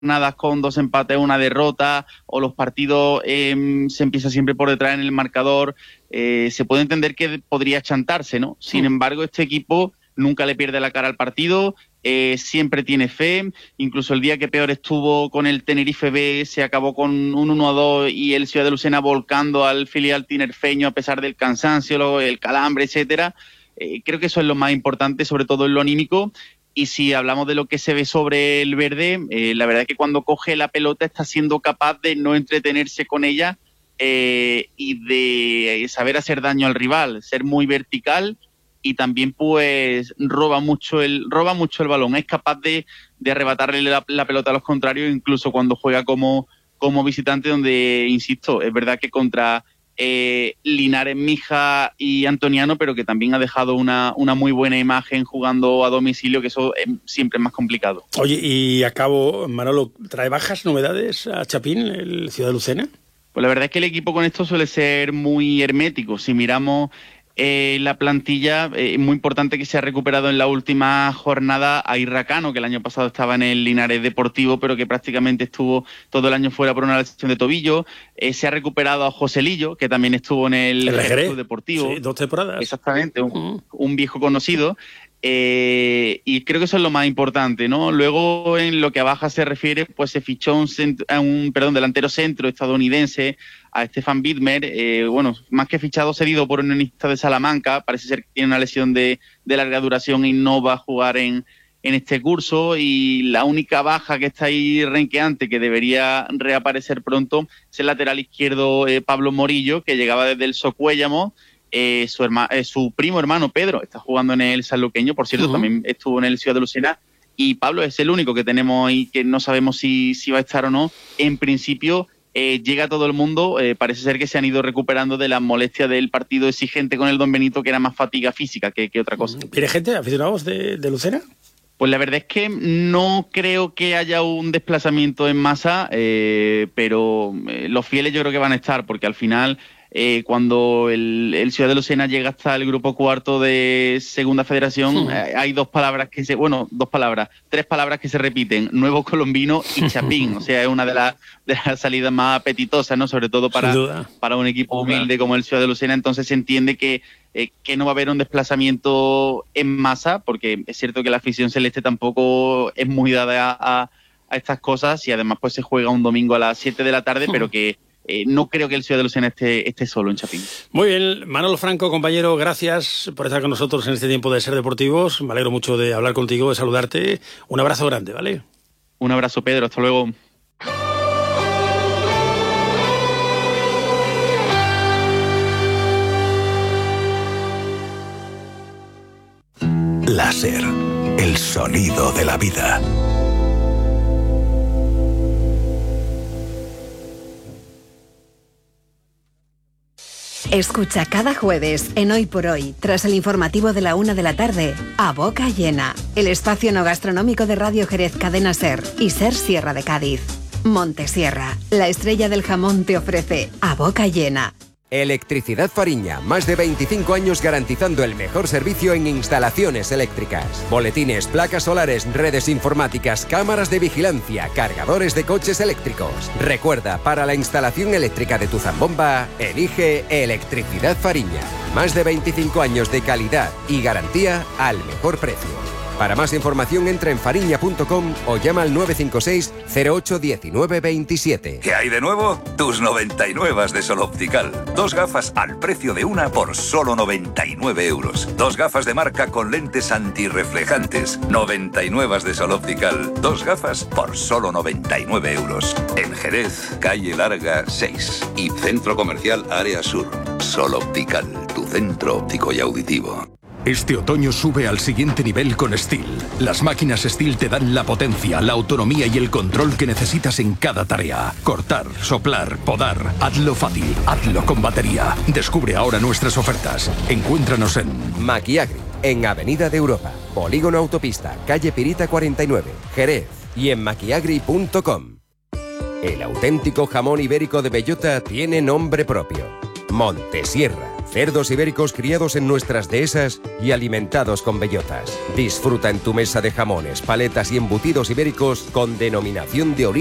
jornadas con 2 empates, 1 derrota, o los partidos se empieza siempre por detrás en el marcador, se puede entender que podría chantarse, ¿no? Sin embargo, este equipo nunca le pierde la cara al partido, siempre tiene fe. Incluso el día que peor estuvo con el Tenerife B se acabó con un 1-2 y el Ciudad de Lucena volcando al filial tinerfeño a pesar del cansancio, el calambre, etcétera. Creo que eso es lo más importante, sobre todo en lo anímico. Y si hablamos de lo que se ve sobre el verde, la verdad es que cuando coge la pelota está siendo capaz de no entretenerse con ella y de saber hacer daño al rival, ser muy vertical, y también pues roba mucho el balón. Es capaz de arrebatarle la pelota a los contrarios, incluso cuando juega como visitante, donde, insisto, es verdad que contra Linares, Mija y Antoniano, pero que también ha dejado una muy buena imagen jugando a domicilio, que eso siempre es más complicado. Oye, y acabo, Manolo, ¿trae bajas novedades a Chapín, el Ciudad de Lucena? Pues la verdad es que el equipo con esto suele ser muy hermético. Si miramos la plantilla, es muy importante que se ha recuperado en la última jornada a Irracano, que el año pasado estaba en el Linares Deportivo, pero que prácticamente estuvo todo el año fuera por una lesión de tobillo. Se ha recuperado a Joselillo, que también estuvo en el Jerez Deportivo. Sí, 2 temporadas. Exactamente, un viejo conocido. Y creo que eso es lo más importante, ¿no? Luego, en lo que a baja se refiere, pues se fichó un delantero centro estadounidense, a Stefan Widmer, más que fichado, cedido por un Unionista de Salamanca. Parece ser que tiene una lesión de larga duración y no va a jugar en este curso, y la única baja que está ahí renqueante, que debería reaparecer pronto, es el lateral izquierdo Pablo Morillo, que llegaba desde el Socuéllamo. Su primo hermano Pedro está jugando en el sanluqueño, por cierto, también estuvo en el Ciudad de Lucena, y Pablo es el único que tenemos y que no sabemos si va a estar o no. En principio llega todo el mundo, parece ser que se han ido recuperando de las molestias del partido exigente con el Don Benito, que era más fatiga física que otra cosa. ¿Viene gente, aficionados de Lucena? Pues la verdad es que no creo que haya un desplazamiento en masa, pero los fieles yo creo que van a estar, porque al final cuando el Ciudad de Lucena llega hasta el grupo cuarto de Segunda Federación, hay tres palabras que se repiten: Nuevo Colombino y Chapín. O sea, es una de las salidas más apetitosas, ¿no? Sobre todo para un equipo humilde como el Ciudad de Lucena. Entonces se entiende que no va a haber un desplazamiento en masa, porque es cierto que la afición celeste tampoco es muy dada a estas cosas, y además pues se juega un domingo a las 7 de la tarde, pero que no creo que el Ciudad de Lucena esté solo en Chapín. Muy bien, Manolo Franco, compañero, gracias por estar con nosotros en este tiempo de Ser Deportivos. Me alegro mucho de hablar contigo, de saludarte. Un abrazo grande, ¿vale? Un abrazo, Pedro, hasta luego. Láser, el sonido de la vida. Escucha cada jueves en Hoy por Hoy, tras el informativo de la 1 de la tarde, A Boca Llena, el espacio no gastronómico de Radio Jerez Cadena Ser y Ser Sierra de Cádiz. Montesierra, la estrella del jamón, te ofrece A Boca Llena. Electricidad Fariña, más de 25 años garantizando el mejor servicio en instalaciones eléctricas. Boletines, placas solares, redes informáticas, cámaras de vigilancia, cargadores de coches eléctricos. Recuerda, para la instalación eléctrica de tu zambomba, elige Electricidad Fariña. Más de 25 años de calidad y garantía al mejor precio. Para más información entra en fariña.com o llama al 956 08 19 27. ¿Qué hay de nuevo? Tus 99 de Sol Optical. 2 gafas al precio de una por solo 99 euros. 2 gafas de marca con lentes antirreflejantes. 99 de Sol Optical. 2 gafas por solo 99 euros. En Jerez, calle Larga 6 y Centro Comercial Área Sur. Sol Optical, tu centro óptico y auditivo. Este otoño sube al siguiente nivel con STIHL. Las máquinas STIHL te dan la potencia, la autonomía y el control que necesitas en cada tarea. Cortar, soplar, podar. Hazlo fácil, hazlo con batería. Descubre ahora nuestras ofertas. Encuéntranos en Maquiagri, en Avenida de Europa, Polígono Autopista, calle Pirita 49, Jerez, y en maquiagri.com. El auténtico jamón ibérico de bellota tiene nombre propio: Montesierra. Cerdos ibéricos criados en nuestras dehesas y alimentados con bellotas. Disfruta en tu mesa de jamones, paletas y embutidos ibéricos con denominación de origen